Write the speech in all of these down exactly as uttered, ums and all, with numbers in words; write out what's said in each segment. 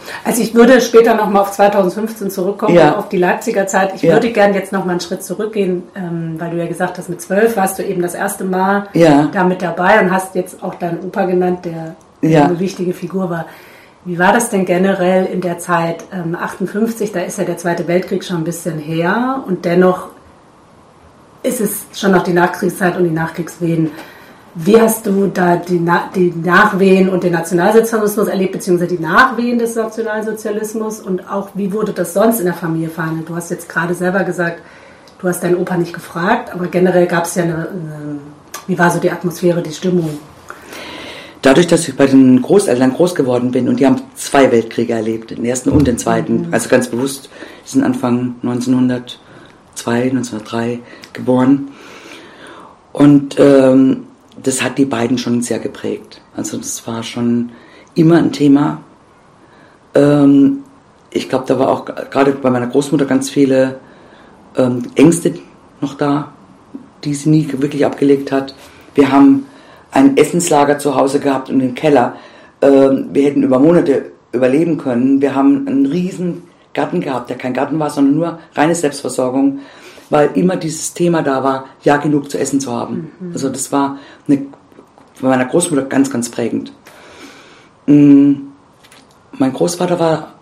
Also ich würde später nochmal auf zweitausendfünfzehn zurückkommen, ja. auf die Leipziger Zeit. Ich ja. würde gerne jetzt nochmal einen Schritt zurückgehen, ähm, weil du ja gesagt hast, mit zwölf warst du eben das erste Mal ja. da mit dabei und hast jetzt auch deinen Opa genannt, der ja. eine wichtige Figur war. Wie war das denn generell in der Zeit ähm, achtundfünfzig? Da ist ja der Zweite Weltkrieg schon ein bisschen her und dennoch ist es schon noch die Nachkriegszeit und die Nachkriegswehen. Wie hast du da die, Na- die Nachwehen und den Nationalsozialismus erlebt, beziehungsweise die Nachwehen des Nationalsozialismus und auch wie wurde das sonst in der Familie verhandelt? Du hast jetzt gerade selber gesagt, du hast deinen Opa nicht gefragt, aber generell gab es ja eine, eine, wie war so die Atmosphäre, die Stimmung? Dadurch, dass ich bei den Großeltern groß geworden bin und die haben zwei Weltkriege erlebt, den ersten und den zweiten, mhm. also ganz bewusst, die sind Anfang neunzehnhundertzwei, neunzehnhundertdrei geboren und ähm, das hat die beiden schon sehr geprägt. Also das war schon immer ein Thema. Ähm, ich glaube, da war auch gerade bei meiner Großmutter ganz viele ähm, Ängste noch da, die sie nie wirklich abgelegt hat. Wir haben ein Essenslager zu Hause gehabt und den Keller. Ähm, wir hätten über Monate überleben können. Wir haben einen riesen Garten gehabt, der kein Garten war, sondern nur reine Selbstversorgung, weil immer dieses Thema da war, ja, genug zu essen zu haben. Mhm. Also das war eine, bei meiner Großmutter ganz, ganz prägend. Mhm. Mein Großvater war,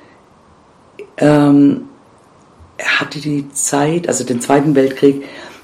ähm, er hatte die Zeit, also den Zweiten Weltkrieg,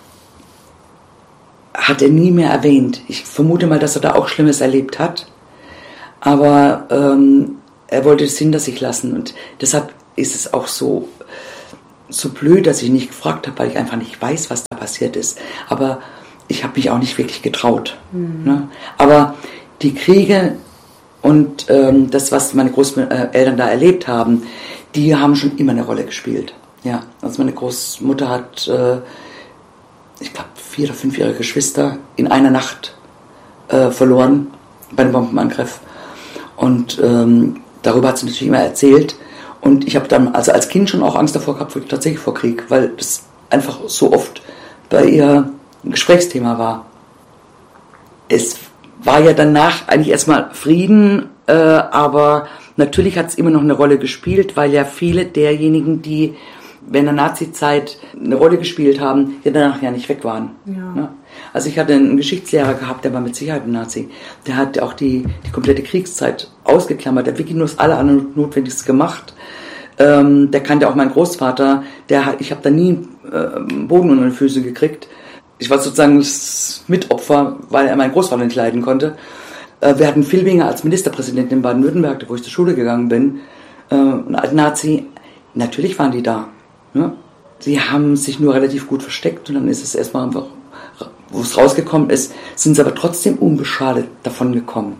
hat er nie mehr erwähnt. Ich vermute mal, dass er da auch Schlimmes erlebt hat, aber ähm, er wollte es hinter sich lassen und deshalb ist es auch so so blöd, dass ich nicht gefragt habe, weil ich einfach nicht weiß, was da passiert ist. Aber ich habe mich auch nicht wirklich getraut. Mhm. Ne? Aber die Kriege und ähm, das, was meine Großeltern da erlebt haben, die haben schon immer eine Rolle gespielt. Ja, also meine Großmutter hat, äh, ich glaube, vier oder fünf ihrer Geschwister in einer Nacht äh, verloren bei einem Bombenangriff. Und ähm, darüber hat sie natürlich immer erzählt. Und ich habe dann also als Kind schon auch Angst davor gehabt, tatsächlich vor Krieg, weil das einfach so oft bei ihr ein Gesprächsthema war. Es war ja danach eigentlich erstmal Frieden, äh, aber natürlich hat es immer noch eine Rolle gespielt, weil ja viele derjenigen, die während der Nazi-Zeit eine Rolle gespielt haben, ja danach ja nicht weg waren. Ja. Ne? Also ich hatte einen Geschichtslehrer gehabt, der war mit Sicherheit ein Nazi. Der hat auch die, die komplette Kriegszeit ausgeklammert, der hat wirklich nur das Allernotwendigste gemacht. Ähm, der kannte auch meinen Großvater, der hat, ich habe da nie äh, Boden unter den Füßen gekriegt. Ich war sozusagen das Mitopfer, weil er meinen Großvater nicht leiden konnte. Äh, wir hatten Filbinger als Ministerpräsidenten in Baden-Württemberg, wo ich zur Schule gegangen bin. Äh, ein Alt-Nazi, natürlich waren die da. Ne? Sie haben sich nur relativ gut versteckt und dann ist es erstmal einfach, wo es rausgekommen ist, sind sie aber trotzdem unbeschadet davon gekommen.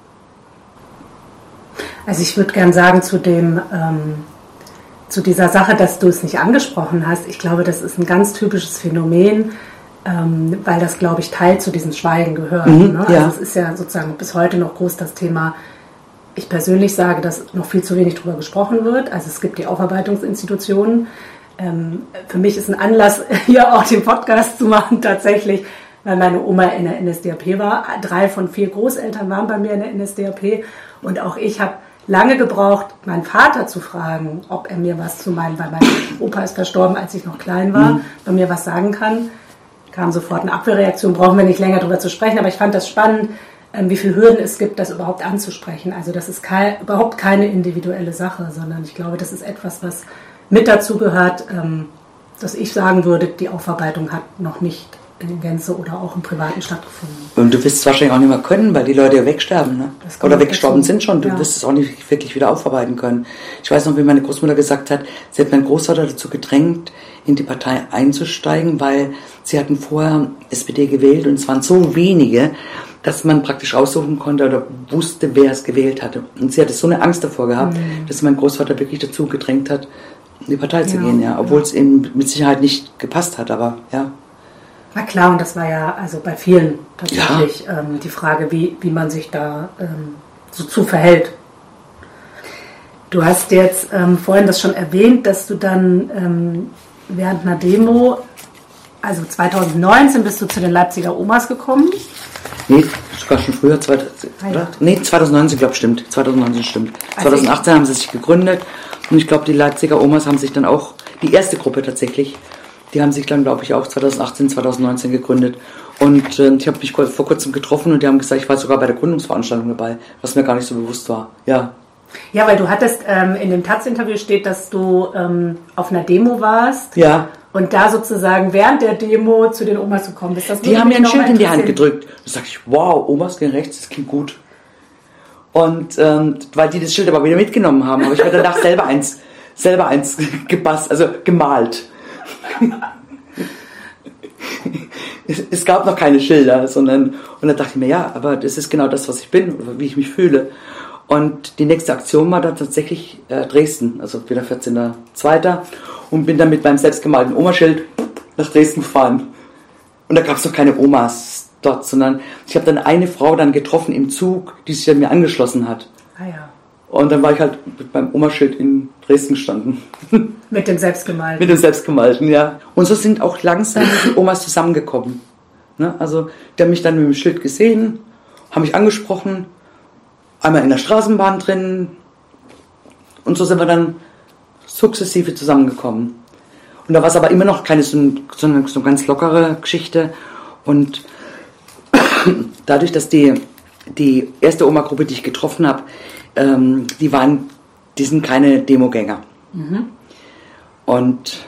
Also ich würde gern sagen zu dem, ähm, zu dieser Sache, dass du es nicht angesprochen hast. Ich glaube, das ist ein ganz typisches Phänomen, ähm, weil das, glaube ich, Teil zu diesem Schweigen gehört. Mhm, ne? ja. Also es ist ja sozusagen bis heute noch groß das Thema. Ich persönlich sage, dass noch viel zu wenig darüber gesprochen wird. Also es gibt die Aufarbeitungsinstitutionen. Ähm, für mich ist ein Anlass, hier auch den Podcast zu machen, tatsächlich, weil meine Oma in der N S D A P war. Drei von vier Großeltern waren bei mir in der N S D A P. Und auch ich habe lange gebraucht, meinen Vater zu fragen, ob er mir was zu meinen, weil mein Opa ist verstorben, als ich noch klein war, mhm. ob er mir was sagen kann. Kam sofort eine Abwehrreaktion, brauchen wir nicht länger darüber zu sprechen. Aber ich fand das spannend, wie viele Hürden es gibt, das überhaupt anzusprechen. Also das ist kein, überhaupt keine individuelle Sache, sondern ich glaube, das ist etwas, was mit dazu gehört, ähm, dass ich sagen würde, die Aufarbeitung hat noch nicht in Gänze oder auch im Privaten stattgefunden. Und du wirst es wahrscheinlich auch nicht mehr können, weil die Leute ja wegsterben, ne? Oder weggestorben sind schon. Du ja. wirst es auch nicht wirklich wieder aufarbeiten können. Ich weiß noch, wie meine Großmutter gesagt hat, sie hat meinen Großvater dazu gedrängt, in die Partei einzusteigen, weil sie hatten vorher S P D gewählt und es waren so wenige, dass man praktisch aussuchen konnte oder wusste, wer es gewählt hatte. Und sie hatte so eine Angst davor gehabt, mhm. dass mein Großvater wirklich dazu gedrängt hat, in die Partei zu ja, gehen, ja, obwohl ja. es ihm mit Sicherheit nicht gepasst hat, aber ja. Na klar, und das war ja also bei vielen tatsächlich ja. ähm, die Frage, wie, wie man sich da ähm, so zu verhält. Du hast jetzt ähm, vorhin das schon erwähnt, dass du dann ähm, während einer Demo, also zweitausendneunzehn bist du zu den Leipziger Omas gekommen. Nee, sogar schon früher, zweitausend, ah, ja. Nee, zweitausendneunzehn, glaube ich, stimmt. zweitausendneunzehn stimmt. Also zweitausendachtzehn haben sie sich gegründet und ich glaube, die Leipziger Omas haben sich dann auch, die erste Gruppe tatsächlich, die haben sich dann, glaube ich, auch zweitausendachtzehn, zweitausendneunzehn gegründet. Und äh, ich habe mich vor kurzem getroffen und die haben gesagt, ich war sogar bei der Gründungsveranstaltung dabei, was mir gar nicht so bewusst war. Ja. Ja, weil du hattest, ähm, in dem Taz-Interview steht, dass du ähm, auf einer Demo warst. Ja. Und da sozusagen während der Demo zu den Omas gekommen bist. Das die haben mir ein Schild in die Hand gedrückt. Da sag ich, wow, Omas gehen rechts, das klingt gut. Und ähm, weil die das Schild aber wieder mitgenommen haben, habe ich mir danach selber eins, selber eins gebastelt, also gemalt. es, es gab noch keine Schilder, sondern und dann dachte ich mir, ja, aber das ist genau das, was ich bin, oder wie ich mich fühle. Und die nächste Aktion war dann tatsächlich äh, Dresden, also wieder vierzehnter zweiter und bin dann mit meinem selbstgemalten Omaschild nach Dresden gefahren. Und da gab es noch keine Omas dort, sondern ich habe dann eine Frau dann getroffen im Zug, die sich dann mir angeschlossen hat. Ah ja. Und dann war ich halt mit meinem Omaschild in Dresden gestanden. Mit dem Selbstgemalten? Mit dem Selbstgemalten, ja. Und so sind auch langsam die Omas zusammengekommen. Ne? Also die haben mich dann mit dem Schild gesehen, haben mich angesprochen, einmal in der Straßenbahn drin und so sind wir dann sukzessive zusammengekommen. Und da war es aber immer noch keine so, so, eine, so eine ganz lockere Geschichte. Und dadurch, dass die, die erste Oma-Gruppe, die ich getroffen habe, ähm, die waren, die sind keine Demogänger. Mhm. Und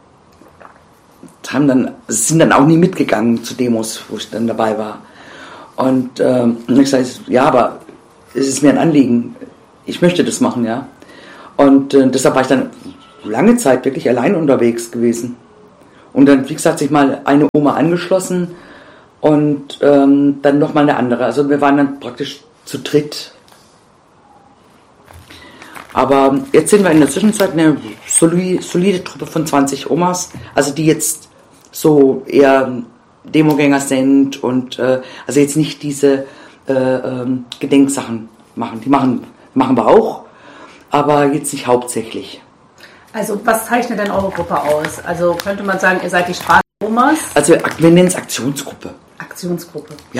haben dann, sind dann auch nie mitgegangen zu Demos, wo ich dann dabei war. Und ähm, ich sage, ja, aber es ist mir ein Anliegen. Ich möchte das machen, ja. Und äh, deshalb war ich dann lange Zeit wirklich allein unterwegs gewesen. Und dann, wie gesagt, sich mal eine Oma angeschlossen und ähm, dann nochmal eine andere. Also wir waren dann praktisch zu dritt. Aber jetzt sind wir in der Zwischenzeit eine solide, solide Truppe von zwanzig Omas, also die jetzt so eher Demogänger sind und äh, also jetzt nicht diese äh, ähm, Gedenksachen machen. Die machen, machen wir auch, aber jetzt nicht hauptsächlich. Also was zeichnet denn eure Gruppe aus? Also könnte man sagen, ihr seid die Straßenomas? Also wir nennen es Aktionsgruppe. Aktionsgruppe. Ja.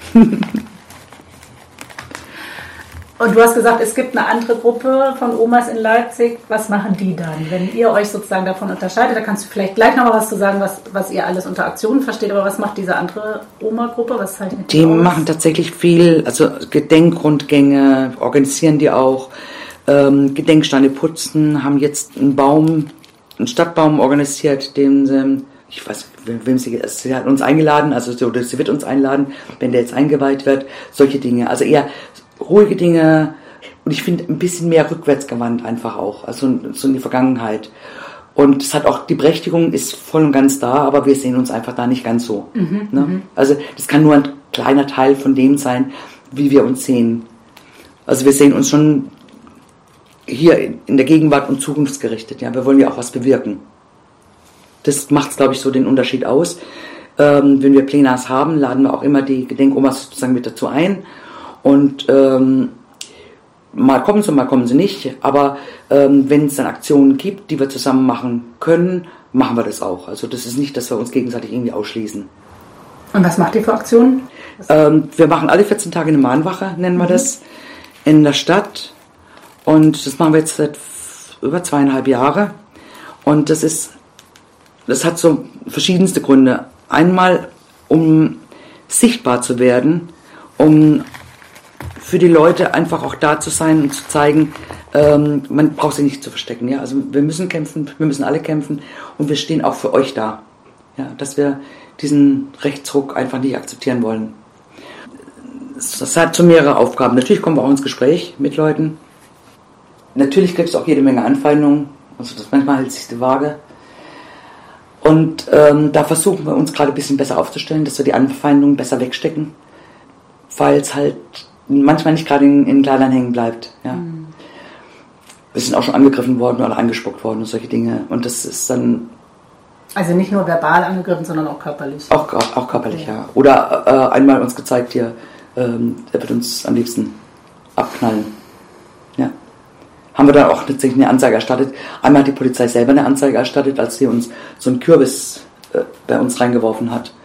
Und du hast gesagt, es gibt eine andere Gruppe von Omas in Leipzig. Was machen die dann? Wenn ihr euch sozusagen davon unterscheidet, da kannst du vielleicht gleich noch mal was zu sagen, was, was ihr alles unter Aktionen versteht. Aber was macht diese andere Oma-Gruppe? Was zeichnet die Die aus? machen tatsächlich viel, also Gedenkrundgänge, organisieren die auch, ähm, Gedenksteine putzen, haben jetzt einen Baum, einen Stadtbaum organisiert, den sie, ich weiß nicht, wem sie, sie hat uns eingeladen, also sie, sie wird uns einladen, wenn der jetzt eingeweiht wird, solche Dinge. Also eher ruhige Dinge und ich finde ein bisschen mehr rückwärtsgewandt einfach auch, also so in die Vergangenheit. Und es hat auch, die Berechtigung ist voll und ganz da, aber wir sehen uns einfach da nicht ganz so. Mhm, ne? Also das kann nur ein kleiner Teil von dem sein, wie wir uns sehen. Also wir sehen uns schon hier in der Gegenwart und zukunftsgerichtet. Ja, wir wollen ja auch was bewirken. Das macht, glaube ich, so den Unterschied aus. Ähm, wenn wir Plenars haben, laden wir auch immer die Gedenkomas sozusagen mit dazu ein. Und ähm, mal kommen sie, mal kommen sie nicht. Aber ähm, wenn es dann Aktionen gibt, die wir zusammen machen können, machen wir das auch. Also das ist nicht, dass wir uns gegenseitig irgendwie ausschließen. Und was macht ihr für Aktionen? Ähm, wir machen alle vierzehn Tage eine Mahnwache, nennen wir mhm. das, in der Stadt. Und das machen wir jetzt seit über zweieinhalb Jahre. Und das ist, das hat so verschiedenste Gründe. Einmal, um sichtbar zu werden, um für die Leute einfach auch da zu sein und zu zeigen, ähm, man braucht sich nicht zu verstecken. Ja? Also wir müssen kämpfen, wir müssen alle kämpfen und wir stehen auch für euch da. Ja? Dass wir diesen Rechtsruck einfach nicht akzeptieren wollen. Das hat so mehrere Aufgaben. Natürlich kommen wir auch ins Gespräch mit Leuten. Natürlich gibt es auch jede Menge Anfeindungen. Also das manchmal hält sich die Waage. Und ähm, da versuchen wir uns gerade ein bisschen besser aufzustellen, dass wir die Anfeindungen besser wegstecken. Weil es halt manchmal nicht gerade in, in Kleidern hängen bleibt. Ja. Mhm. Wir sind auch schon angegriffen worden oder angespuckt worden und solche Dinge. Und das ist dann... Also nicht nur verbal angegriffen, sondern auch körperlich. Auch, auch, auch körperlich, ja. ja. Oder äh, einmal uns gezeigt hier, ähm, der wird uns am liebsten abknallen. Ja. Haben wir dann auch tatsächlich eine Anzeige erstattet. Einmal hat die Polizei selber eine Anzeige erstattet, als sie uns so einen Kürbis äh, bei uns reingeworfen hat.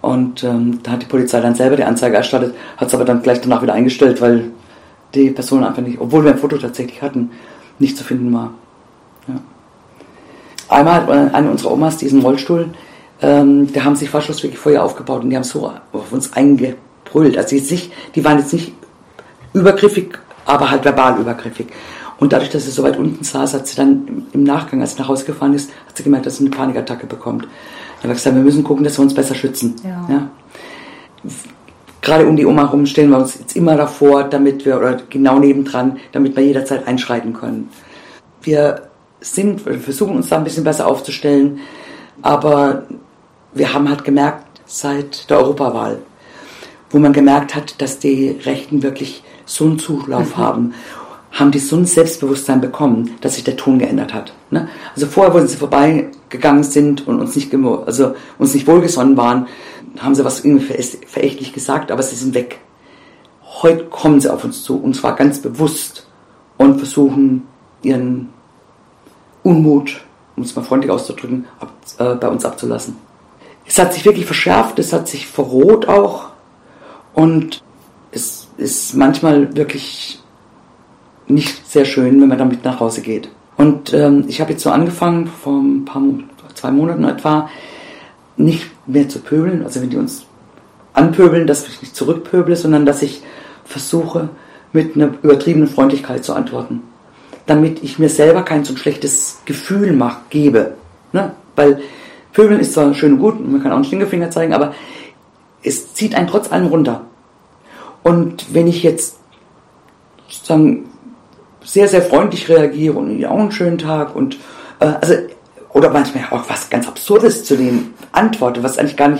Und ähm, da hat die Polizei dann selber die Anzeige erstattet, hat es aber dann gleich danach wieder eingestellt, weil die Person einfach nicht, obwohl wir ein Foto tatsächlich hatten, nicht zu finden war. Ja. Einmal hat eine unserer Omas diesen Rollstuhl, ähm, da haben sich Faschos wirklich vorher aufgebaut und die haben so auf uns eingebrüllt. Also jetzt nicht, die waren jetzt nicht übergriffig, aber halt verbal übergriffig. Und dadurch, dass sie so weit unten saß, hat sie dann im Nachgang, als sie nach Hause gefahren ist, hat sie gemerkt, dass sie eine Panikattacke bekommt. Dann haben wir gesagt, wir müssen gucken, dass wir uns besser schützen. Ja. Ja. Gerade um die Oma herum stellen wir uns jetzt immer davor, damit wir, oder genau nebendran, damit wir jederzeit einschreiten können. Wir sind, wir versuchen uns da ein bisschen besser aufzustellen, aber wir haben halt gemerkt, seit der Europawahl, wo man gemerkt hat, dass die Rechten wirklich so einen Zulauf mhm. haben, haben die so ein Selbstbewusstsein bekommen, dass sich der Ton geändert hat. Ne? Also vorher, wo sie vorbeigegangen sind und uns nicht, also uns nicht wohlgesonnen waren, haben sie was irgendwie verächtlich gesagt, aber sie sind weg. Heute kommen sie auf uns zu, und zwar ganz bewusst, und versuchen ihren Unmut, um es mal freundlich auszudrücken, ab, äh, bei uns abzulassen. Es hat sich wirklich verschärft, es hat sich verroht auch, und es ist manchmal wirklich nicht sehr schön, wenn man damit nach Hause geht. Und ähm, ich habe jetzt so angefangen, vor ein paar zwei Monaten etwa, nicht mehr zu pöbeln, also wenn die uns anpöbeln, dass ich nicht zurückpöble, sondern dass ich versuche, mit einer übertriebenen Freundlichkeit zu antworten, damit ich mir selber kein so ein schlechtes Gefühl mach, gebe. Ne? Weil Pöbeln ist zwar schön und gut, und man kann auch einen Stinkefinger zeigen, aber es zieht einen trotz allem runter. Und wenn ich jetzt sozusagen sehr, sehr freundlich reagiere und ja, auch einen schönen Tag und äh, also oder manchmal auch was ganz Absurdes zu dem antworte, was eigentlich gar nicht